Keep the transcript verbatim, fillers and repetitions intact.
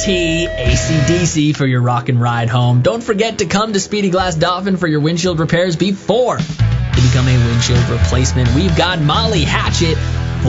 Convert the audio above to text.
T, A C D C for your rock and ride home. Don't forget to come to Speedy Glass Dolphin for your windshield repairs before you become a windshield replacement. We've got Molly Hatchet